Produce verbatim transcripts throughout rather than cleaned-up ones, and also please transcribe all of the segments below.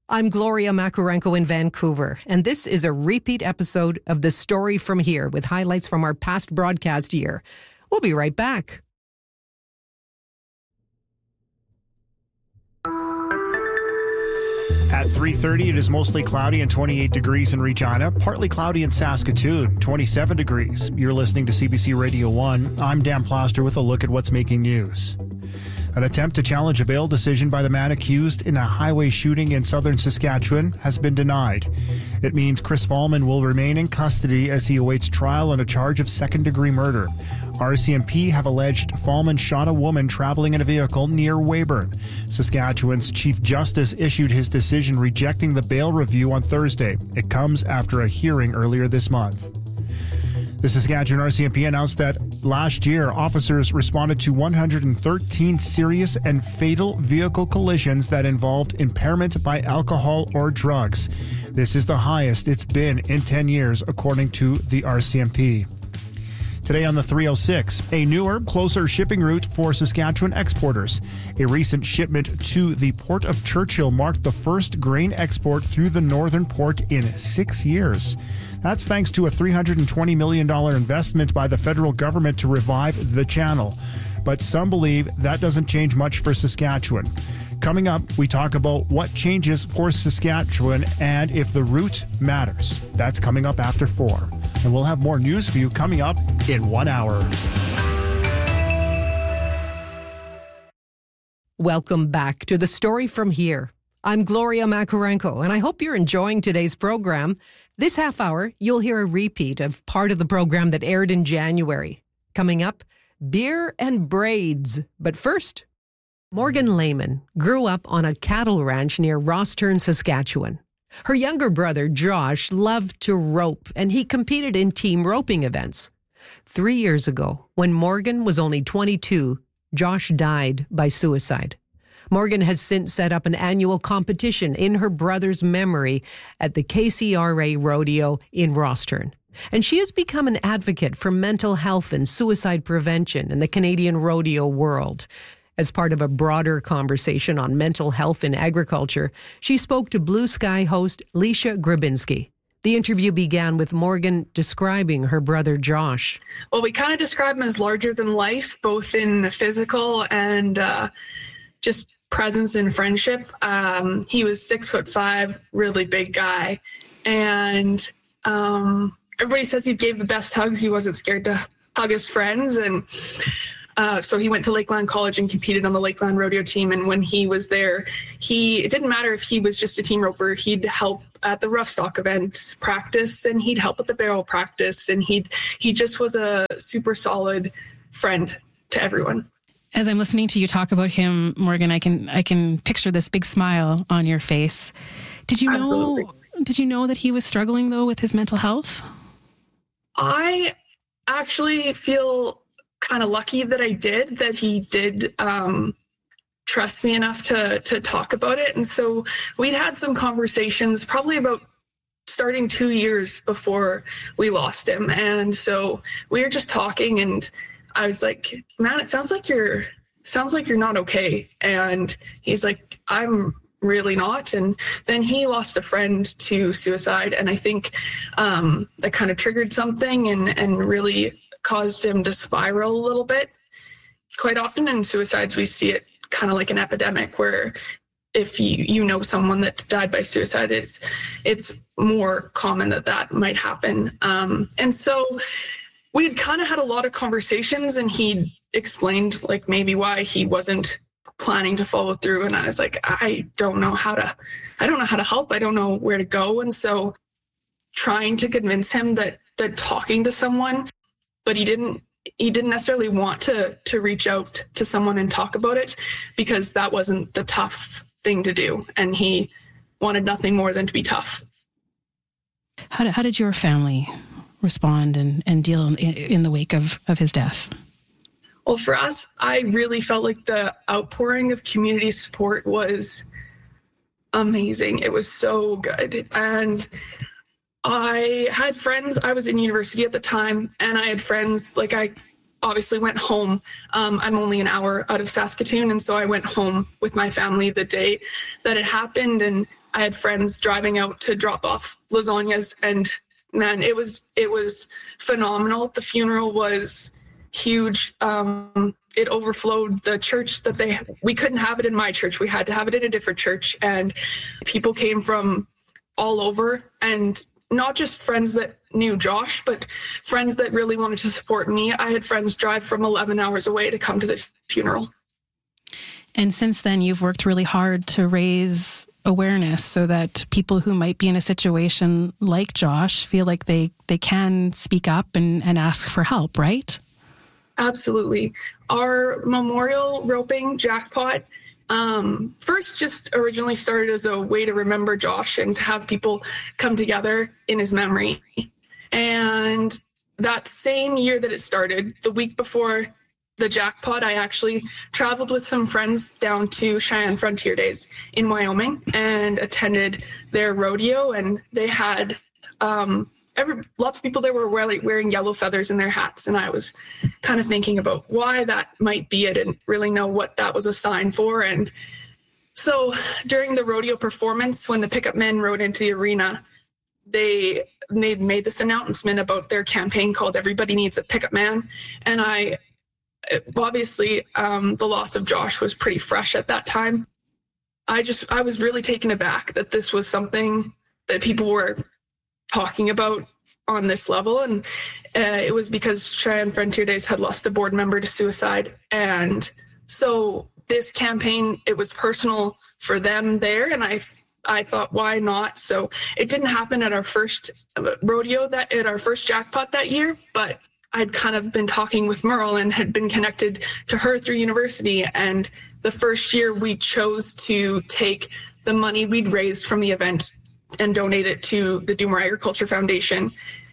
I'm Gloria Makurenko in Vancouver, and this is a repeat episode of The Story From Here with highlights from our past broadcast year. We'll be right back. At three thirty, it is mostly cloudy and twenty-eight degrees in Regina, partly cloudy in Saskatoon, twenty-seven degrees. You're listening to C B C Radio one. I'm Dan Plaster with a look at what's making news. An attempt to challenge a bail decision by the man accused in a highway shooting in southern Saskatchewan has been denied. It means Chris Fallman will remain in custody as he awaits trial on a charge of second-degree murder. R C M P have alleged Fallman shot a woman traveling in a vehicle near Weyburn. Saskatchewan's Chief Justice issued his decision rejecting the bail review on Thursday. It comes after a hearing earlier this month. The Saskatchewan R C M P announced that last year, officers responded to one hundred thirteen serious and fatal vehicle collisions that involved impairment by alcohol or drugs. This is the highest it's been in ten years, according to the R C M P. Today on the three oh six, a newer, closer shipping route for Saskatchewan exporters. A recent shipment to the Port of Churchill marked the first grain export through the northern port in six years. That's thanks to a three hundred twenty million dollars investment by the federal government to revive the channel. But some believe that doesn't change much for Saskatchewan. Coming up, we talk about what changes for Saskatchewan and if the route matters. That's coming up after four. And we'll have more news for you coming up in one hour. Welcome back to The Story From Here. I'm Gloria Makurenko, and I hope you're enjoying today's program. This half hour, you'll hear a repeat of part of the program that aired in January. Coming up, beer and braids. But first, Morgan Lehman grew up on a cattle ranch near Rosthern, Saskatchewan. Her younger brother, Josh, loved to rope, and he competed in team roping events. Three years ago, when Morgan was only twenty-two, Josh died by suicide. Morgan has since set up an annual competition in her brother's memory at the K C R A Rodeo in Rosthern. And she has become an advocate for mental health and suicide prevention in the Canadian rodeo world. As part of a broader conversation on mental health in agriculture, she spoke to Blue Sky host Leisha Grabinski. The interview began with Morgan describing her brother Josh. Well, we kind of describe him as larger than life, both in physical and uh, just presence and friendship. Um, he was six foot five, really big guy. And um, everybody says he gave the best hugs. He wasn't scared to hug his friends. And Uh, so he went to Lakeland College and competed on the Lakeland Rodeo team. And when he was there, he it didn't matter if he was just a team roper. He'd help at the rough stock event practice, and he'd help at the barrel practice. And he he just was a super solid friend to everyone. As I'm listening to you talk about him, Morgan, I can I can picture this big smile on your face. Did you Absolutely. know? Did you know that he was struggling though with his mental health? I actually feel kind of lucky that I did, that he did um, trust me enough to to talk about it. And so we'd had some conversations probably about starting two years before we lost him. And so we were just talking, and I was like, man, it sounds like you're sounds like you're not okay. And he's like, I'm really not. And then he lost a friend to suicide. And I think um, that kind of triggered something and and really caused him to spiral a little bit. Quite often in suicides, we see it kind of like an epidemic where if you, you know someone that died by suicide, it's, it's more common that that might happen. Um, and so we'd kind of had a lot of conversations, and he explained like maybe why he wasn't planning to follow through. And I was like, I don't know how to, I don't know how to help. I don't know where to go. And so trying to convince him that, that talking to someone, but he didn't he didn't necessarily want to to reach out to someone and talk about it, because that wasn't the tough thing to do. And he wanted nothing more than to be tough. How did, how did your family respond and, and deal in, in the wake of, of his death? Well, for us, I really felt like the outpouring of community support was amazing. It was so good. And I had friends, I was in university at the time, and I had friends, like I obviously went home. Um, I'm only an hour out of Saskatoon, and so I went home with my family the day that it happened, and I had friends driving out to drop off lasagnas, and man, it was it was phenomenal. The funeral was huge. Um, it overflowed the church that they, we couldn't have it in my church. We had to have it in a different church, and people came from all over, and not just friends that knew Josh, but friends that really wanted to support me. I had friends drive from eleven hours away to come to the funeral. And since then, you've worked really hard to raise awareness so that people who might be in a situation like Josh feel like they, they can speak up and, and ask for help, right? Absolutely. Our memorial roping jackpot um, first just originally started as a way to remember Josh and to have people come together in his memory. And that same year that it started, the week before the jackpot, I actually traveled with some friends down to Cheyenne Frontier Days in Wyoming and attended their rodeo. And they had um, every lots of people there were wearing, wearing yellow feathers in their hats. And I was kind of thinking about why that might be. I didn't really know what that was a sign for. And so during the rodeo performance, when the pickup men rode into the arena, they made, made this announcement about their campaign called Everybody Needs a Pickup Man. And I obviously, um, the loss of Josh was pretty fresh at that time. I just, I was really taken aback that this was something that people were talking about on this level. And uh, it was because Cheyenne Frontier Days had lost a board member to suicide. And so this campaign, it was personal for them there. And I, I thought, why not? So it didn't happen at our first rodeo, that at our first jackpot that year, but I'd kind of been talking with Merle and had been connected to her through university. And the first year we chose to take the money we'd raised from the event and donate it to the Doomer Agriculture Foundation.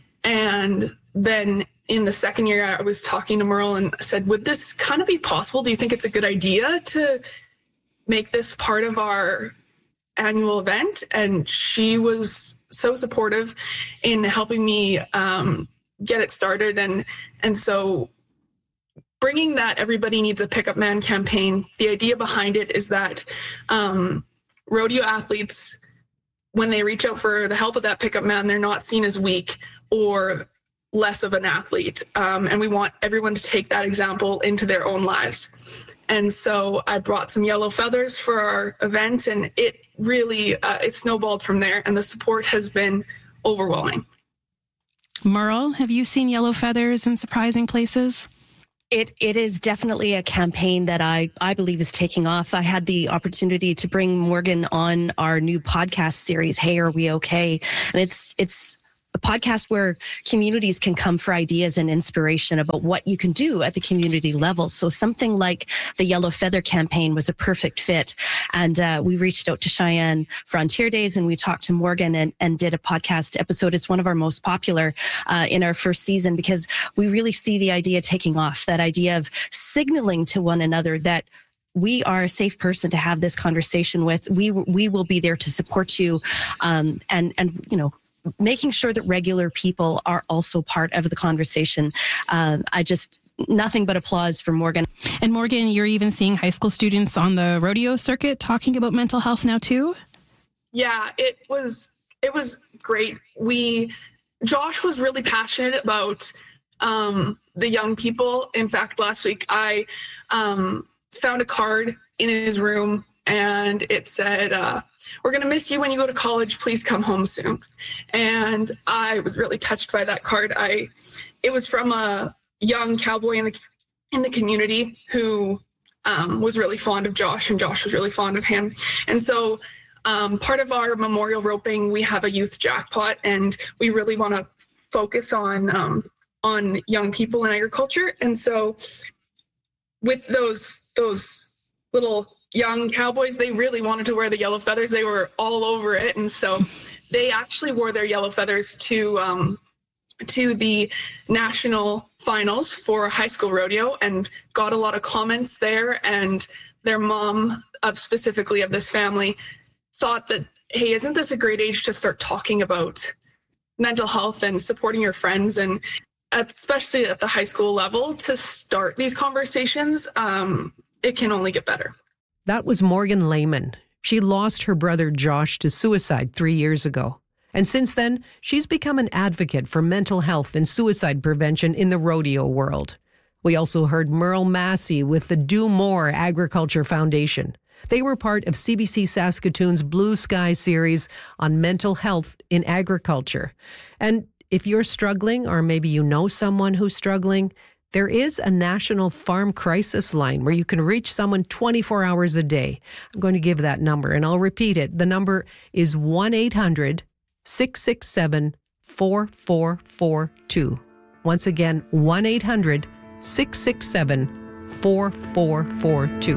And then in the second year, I was talking to Merle and said, would this kind of be possible? Do you think it's a good idea to make this part of our annual event? And she was so supportive in helping me um, get it started. And, and so bringing that Everybody Needs a Pickup Man campaign, the idea behind it is that um, rodeo athletes, when they reach out for the help of that pickup man, they're not seen as weak or less of an athlete. Um, and we want everyone to take that example into their own lives. And so I brought some yellow feathers for our event, and it really, uh, it snowballed from there, and the support has been overwhelming. Merle, have you seen yellow feathers in surprising places? It it is definitely a campaign that I, I believe is taking off. I had the opportunity to bring Morgan on our new podcast series, Hey, Are We Okay? And it's it's a podcast where communities can come for ideas and inspiration about what you can do at the community level. So something like the Yellow Feather campaign was a perfect fit. And uh, we reached out to Cheyenne Frontier Days and we talked to Morgan and, and did a podcast episode. It's one of our most popular uh, in our first season because we really see the idea taking off, that idea of signaling to one another that we are a safe person to have this conversation with. We we will be there to support you, um, and and you know, making sure that regular people are also part of the conversation. Um, I just, nothing but applause for Morgan. And Morgan, you're even seeing high school students on the rodeo circuit talking about mental health now too? Yeah, it was, it was great. We, Josh was really passionate about um, the young people. In fact, last week I um, found a card in his room and it said, uh, we're going to miss you when you go to college. Please come home soon. And I was really touched by that card. I, it was from a young cowboy in the, in the community who um, was really fond of Josh, and Josh was really fond of him. And so um, part of our memorial roping, we have a youth jackpot, and we really want to focus on, um, on young people in agriculture. And so with those, those little young cowboys, they really wanted to wear the yellow feathers. They were all over it. And so they actually wore their yellow feathers to um, to the national finals for high school rodeo and got a lot of comments there. And their mom, of specifically of this family, thought that, hey, isn't this a great age to start talking about mental health and supporting your friends? And especially at the high school level, to start these conversations, um, it can only get better. That was Morgan Lehman. She lost her brother Josh to suicide three years ago. And since then, she's become an advocate for mental health and suicide prevention in the rodeo world. We also heard Merle Massey with the Do More Agriculture Foundation. They were part of C B C Saskatoon's Blue Sky series on mental health in agriculture. And if you're struggling, or maybe you know someone who's struggling, there is a national farm crisis line where you can reach someone twenty-four hours a day. I'm going to give that number, and I'll repeat it. The number is one eight hundred six six seven four four four two. Once again, one eight hundred six six seven four four four two.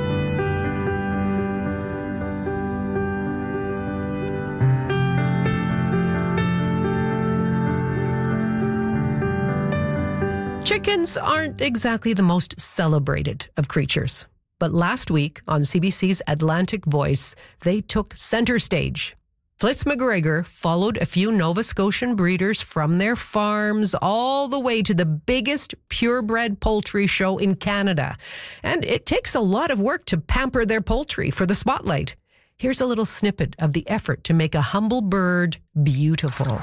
Chickens aren't exactly the most celebrated of creatures. But last week on C B C's Atlantic Voice, they took center stage. Fliss McGregor followed a few Nova Scotian breeders from their farms all the way to the biggest purebred poultry show in Canada. And it takes a lot of work to pamper their poultry for the spotlight. Here's a little snippet of the effort to make a humble bird beautiful.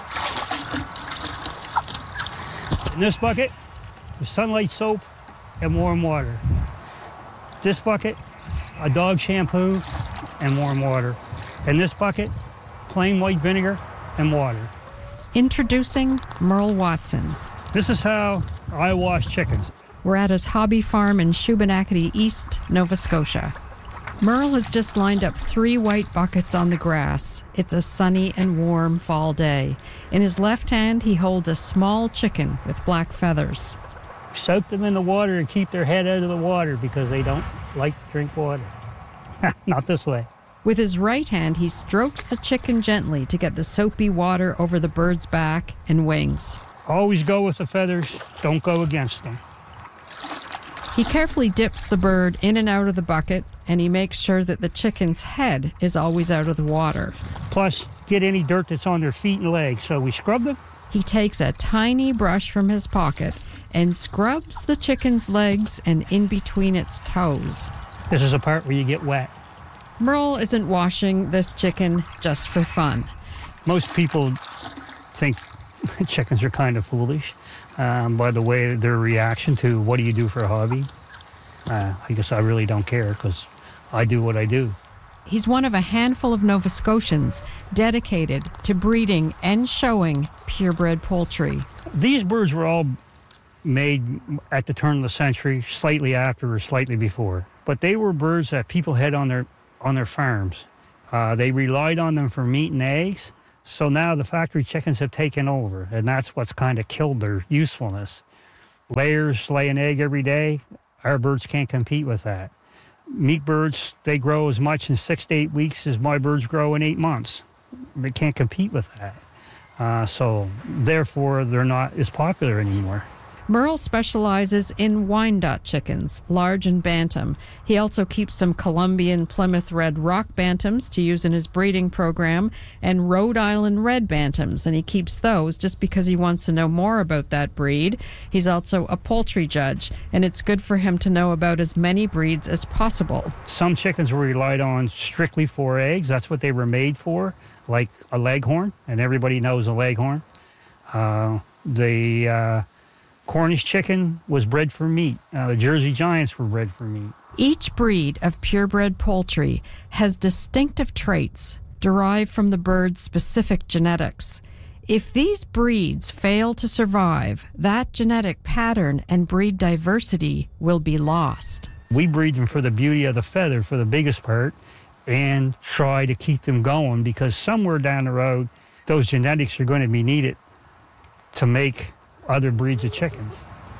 In this bucket, the Sunlight soap and warm water. This bucket, a dog shampoo and warm water. In this bucket, plain white vinegar and water. Introducing Merle Watson. This is how I wash chickens. We're at his hobby farm in Shubenacadie East, Nova Scotia. Merle has just lined up three white buckets on the grass. It's a sunny and warm fall day. In his left hand, he holds a small chicken with black feathers. Soak them in the water and keep their head out of the water because they don't like to drink water. Not this way. With his right hand, he strokes the chicken gently to get the soapy water over the bird's back and wings. Always go with the feathers, don't go against them. He carefully dips the bird in and out of the bucket, and he makes sure that the chicken's head is always out of the water. Plus, get any dirt that's on their feet and legs, so we scrub them. He takes a tiny brush from his pocket and scrubs the chicken's legs and in between its toes. This is a part where you get wet. Merle isn't washing this chicken just for fun. Most people think chickens are kind of foolish um, by the way their reaction to what do you do for a hobby. Uh, I guess I really don't care because I do what I do. He's one of a handful of Nova Scotians dedicated to breeding and showing purebred poultry. These birds were all made at the turn of the century, slightly after or slightly before. But they were birds that people had on their on their farms. Uh, they relied on them for meat and eggs. So now the factory chickens have taken over, and that's what's kind of killed their usefulness. Layers lay an egg every day. Our birds can't compete with that. Meat birds, they grow as much in six to eight weeks as my birds grow in eight months. They can't compete with that. Uh, so therefore, they're not as popular anymore. Merle specializes in Wyandotte chickens, large and bantam. He also keeps some Colombian Plymouth Red Rock bantams to use in his breeding program and Rhode Island Red bantams, and he keeps those just because he wants to know more about that breed. He's also a poultry judge, and it's good for him to know about as many breeds as possible. Some chickens were relied on strictly for eggs. That's what they were made for, like a leghorn, and everybody knows a leghorn. Uh, the... Uh, Cornish chicken was bred for meat. Uh, the Jersey Giants were bred for meat. Each breed of purebred poultry has distinctive traits derived from the bird's specific genetics. If these breeds fail to survive, that genetic pattern and breed diversity will be lost. We breed them for the beauty of the feather for the biggest part and try to keep them going because somewhere down the road, those genetics are going to be needed to make other breeds of chickens.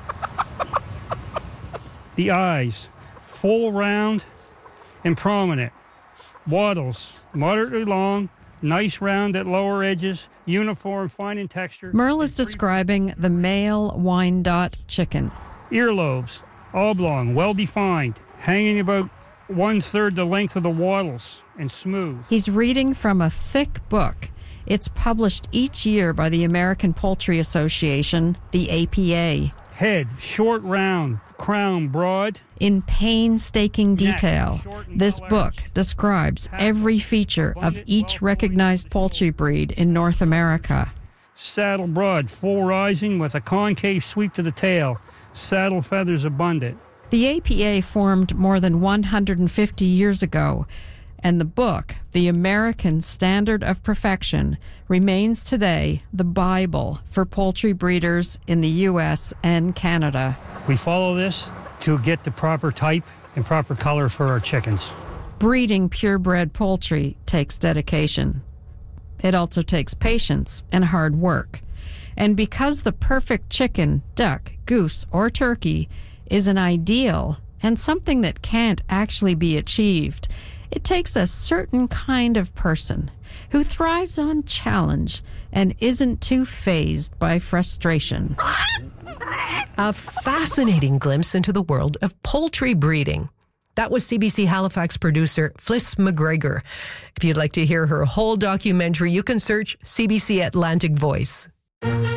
The eyes, full, round, and prominent. Wattles, moderately long, nice round at lower edges, uniform, fine in texture. Merle is describing the male Wyandotte chicken. Earlobes, oblong, well-defined, hanging about one-third the length of the wattles, and smooth. He's reading from a thick book. It's published each year by the American Poultry Association, the A P A. Head, short, round, crown, broad. In painstaking detail, short and this well book edged. describes every feature of each recognized poultry breed in North America. Saddle broad, full rising with a concave sweep to the tail. Saddle feathers abundant. The A P A formed more than one hundred fifty years ago, and the book, The American Standard of Perfection, remains today the Bible for poultry breeders in the U S and Canada. We follow this to get the proper type and proper color for our chickens. Breeding purebred poultry takes dedication. It also takes patience and hard work. And because the perfect chicken, duck, goose, or turkey is an ideal and something that can't actually be achieved, it takes a certain kind of person who thrives on challenge and isn't too fazed by frustration. A fascinating glimpse into the world of poultry breeding. That was C B C Halifax producer Fliss McGregor. If you'd like to hear her whole documentary, you can search C B C Atlantic Voice.